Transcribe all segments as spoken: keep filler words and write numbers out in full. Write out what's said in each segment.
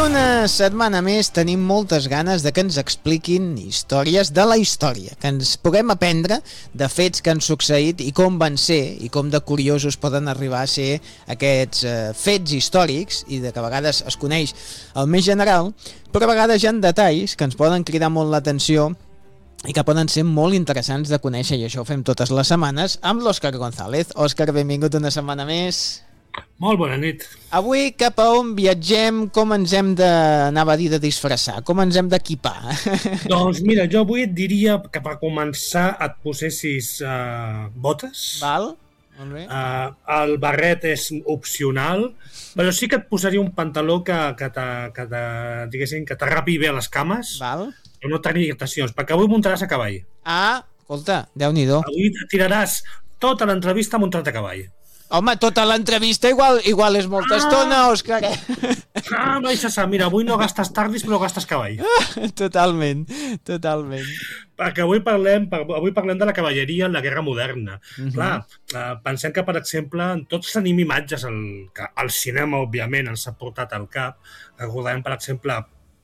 Una setmana més tenim moltes ganes de que ens expliquin històries de la història, que ens puguem aprendre de fets que han succeït i com van ser i com de curiosos poden arribar a ser aquests eh, fets històrics i de que a vegades es coneix el més general, però a vegades hi ha detalls que ens poden cridar molt l'atenció i que poden ser molt interessants de conèixer, i això ho fem totes les setmanes amb l'Òscar González. Òscar, benvingut una setmana més. Molt bona nit. Avui cap a on viatgem, com ens hem de, anava a dir, de disfressar, com ens hem d'equipar? Doncs mira, jo avui et diria que per començar et posessis uh, botes. Val, molt bé. Uh, el barret és opcional, però sí que et posaria un pantaló que, que, te, que, te, diguéssim, que t'arrapi bé a les cames. Val. Que no tenir irritacions, perquè avui muntaràs a cavall. Ah, escolta, Déu-n'hi-do. Avui tiraràs tota l'entrevista muntat a cavall. Home, tota l'entrevista igual igual és molta ah, estona, Òscar. Ah, no, això sap, mira, avui no gastes tardis, però gastes cavall. Totalment, totalment. Perquè avui parlem, avui parlem de la cavalleria en la guerra moderna. Uh-huh. Clar, pensem que, per exemple, tots tenim imatges al, que al cinema, òbviament, ens ha portat al cap. Recordem, per exemple,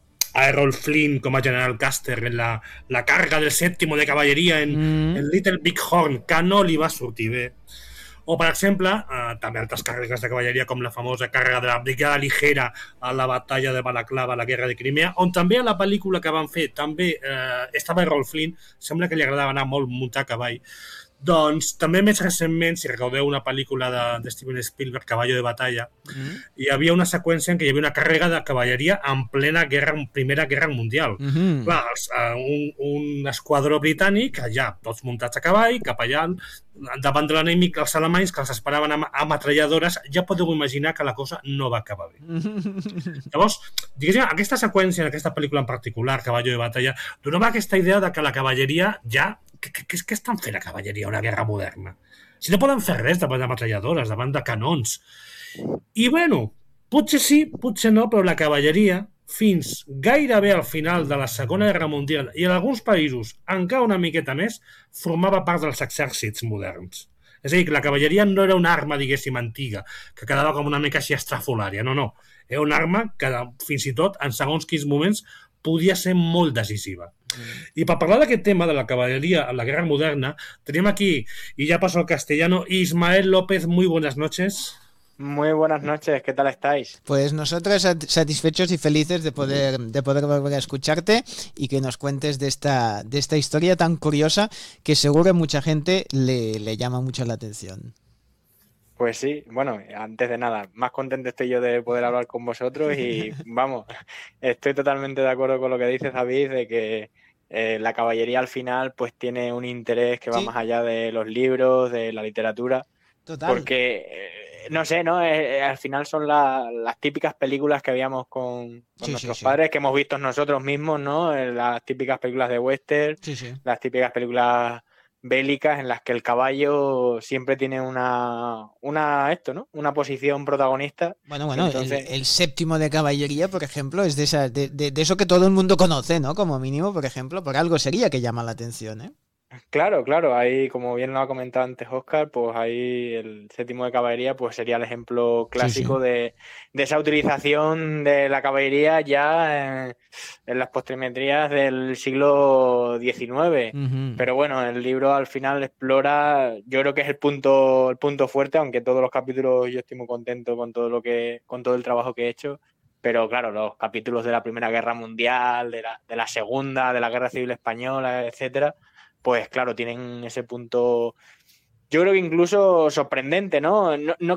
a Errol Flynn com a general Custer en la, la càrrega del sèptimo de cavalleria en, uh-huh. en Little Big Horn, que no li va sortir bé. O, per exemple, eh, també altres càrregues de cavalleria com la famosa càrrega de la brigada ligera a la batalla de Balaclava, a la guerra de Crimea, on també a la pel·lícula que van fer també eh, estava Errol Flynn, sembla que li agradava anar molt muntar a cavall. Doncs també més recentment, si recordeu una pel·lícula de, de Steven Spielberg, Caballo de batalla, mm. hi havia una seqüència en què hi havia una càrrega de cavalleria en plena guerra, Primera Guerra Mundial. Mm-hmm. Clar, els, uh, un, un esquadró britànic, allà, tots muntats a cavall, cap allà, davant de l'enemic, els alemanys, que els esperaven amb ametralladores, ja podeu imaginar que la cosa no va acabar bé. Mm-hmm. Llavors, diguéssim, aquesta seqüència, en aquesta pel·lícula en particular, Caballo de batalla, donava aquesta idea de que la cavalleria ja Què, què, què estan fent a cavalleria a una guerra moderna? Si no poden fer res davant de metralladores, davant de canons. I, bueno, potser sí, potser no, però la cavalleria, fins gairebé al final de la Segona Guerra Mundial i en alguns països, encara una miqueta més, formava part dels exèrcits moderns. És a dir, que la cavalleria no era una arma, diguéssim, antiga, que quedava com una mica així estrafolària. No, no. Era una arma que, fins i tot, en segons quins moments, podia ser molt decisiva. Mm. I per parlar d'aquest tema de la caballería en la guerra moderna, tenim aquí, y ya paso al castellano, Ismael López. Muy buenas noches. Muy buenas noches, ¿qué tal estáis? Pues nosotros satisfechos y felices de poder, de poder volver a escucharte y que nos cuentes de esta, de esta historia tan curiosa que seguro a mucha gente le, le llama mucho la atención. Pues sí, bueno, antes de nada, más contento estoy yo de poder hablar con vosotros y vamos, estoy totalmente de acuerdo con lo que dices, David, de que eh, la caballería al final pues tiene un interés que va ¿Sí? más allá de los libros, de la literatura. Total. Porque, eh, no sé, ¿no? Eh, al final son la, las típicas películas que veíamos con, con sí, nuestros sí, sí. padres, que hemos visto nosotros mismos, ¿no? Las típicas películas de western, sí, sí. las típicas películas bélicas en las que el caballo siempre tiene una una esto, ¿no? Una posición protagonista. Bueno, bueno, Entonces... el, el séptimo de caballería, por ejemplo, es de esa de, de, de eso que todo el mundo conoce, ¿no? Como mínimo, por ejemplo, por algo sería que llama la atención, ¿eh? Claro, claro, ahí, como bien lo ha comentado antes Óscar, pues ahí el séptimo de caballería pues sería el ejemplo clásico sí, sí. De, de esa utilización de la caballería ya en, en las postrimerías del siglo diecinueve. Uh-huh. Pero bueno, el libro al final explora, yo creo que es el punto, el punto fuerte, aunque todos los capítulos yo estoy muy contento con todo lo que, con todo el trabajo que he hecho. Pero claro, los capítulos de la Primera Guerra Mundial, de la, de la Segunda, de la Guerra Civil Española, etcétera, pues claro, tienen ese punto, yo creo que incluso sorprendente, ¿no? No, no